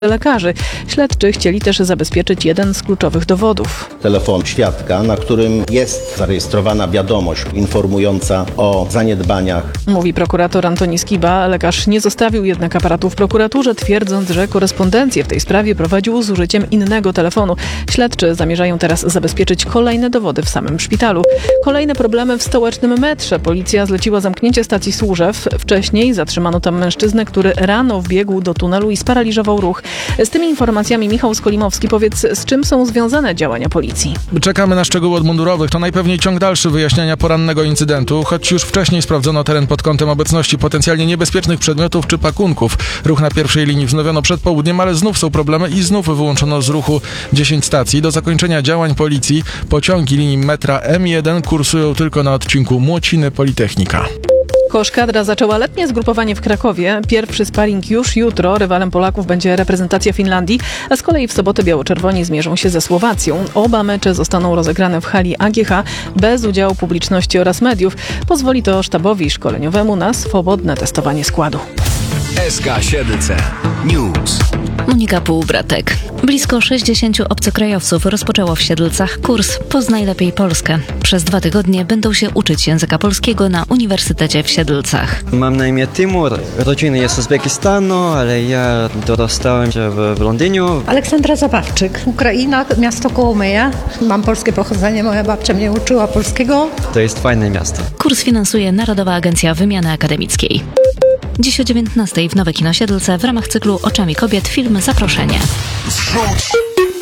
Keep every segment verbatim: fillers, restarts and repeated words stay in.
lekarzy. Śledczy chcieli też zabezpieczyć jeden z kluczowych dowodów. Telefon świadka, na którym jest zarejestrowana wiadomość informująca o zaniedbaniach. Mówi prokurator Antoni Skiba. Lekarz nie zostawił jednak aparatu w prokuraturze, twierdząc, że korespondencję w tej sprawie prowadził z użyciem innego telefonu. Śledczy zamierzają teraz zabezpieczyć kolejne dowody w samym szpitalu. Kolejne problemy w stołecznym metrze. Policja zleciła zamknięcie stacji Służew. Wcześniej zatrzymano tam mężczyznę, który rano wbiegł do tunelu i sparaliżował ruch. Z tymi informacjami Michał Skolimowski, powiedz, z czym są związane działania policji? Czekamy na szczegóły od mundurowych. To najpewniej ciąg dalszy wyjaśniania porannego incydentu, choć już wcześniej sprawdzono teren pod kątem obecności potencjalnie niebezpiecznych przedmiotów czy pakunków. Ruch na pierwszej linii wznowiono przed południem, ale znów są problemy i znów wyłączono z ruchu dziesięć stacji. Do zakończenia działań policji pociągi linii metra M jeden kursują tylko na odcinku Młociny-Politechnika. Koszkadra zaczęła letnie zgrupowanie w Krakowie. Pierwszy sparring już jutro. Rywalem Polaków będzie reprezentacja Finlandii, a z kolei w sobotę biało-czerwoni zmierzą się ze Słowacją. Oba mecze zostaną rozegrane w hali A G H bez udziału publiczności oraz mediów. Pozwoli to sztabowi szkoleniowemu na swobodne testowanie składu. S K Siedlce News. Monika Półbratek. Blisko sześćdziesięciu obcokrajowców rozpoczęło w Siedlcach kurs Poznaj lepiej Polskę. Przez dwa tygodnie będą się uczyć języka polskiego na Uniwersytecie w Siedlcach. Mam na imię Timur, rodzina jest z Uzbekistanu, ale ja dorastałem się w, w Londynie. Aleksandra Zabawczyk, Ukraina, miasto Kołomyja. Mam polskie pochodzenie, moja babcia mnie uczyła polskiego. To jest fajne miasto. Kurs finansuje Narodowa Agencja Wymiany Akademickiej. Dziś o dziewiętnastej w Nowe Kino Siedlce w ramach cyklu Oczami Kobiet film Zaproszenie. Wrzuć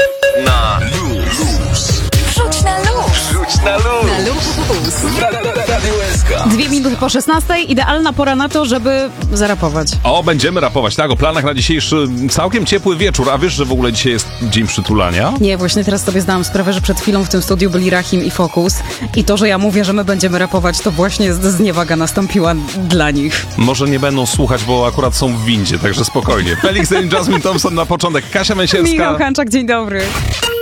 na luz. Wrzuć na luz. Wrzuć na luz. Na luz. Radio S K. Dwie minuty po szesnastej. Idealna pora na to, żeby zarapować. O, będziemy rapować, tak, o planach na dzisiejszy całkiem ciepły wieczór. A wiesz, że w ogóle dzisiaj jest dzień przytulania? Nie, właśnie teraz sobie zdałam sprawę, że przed chwilą w tym studiu byli Rahim i Focus. I to, że ja mówię, że my będziemy rapować, to właśnie zniewaga nastąpiła dla nich. Może nie będą słuchać, bo akurat są w windzie, także spokojnie. Felix and Jasmine Thompson na początek, Kasia Męsierska. Michał Hanczak, dzień dobry.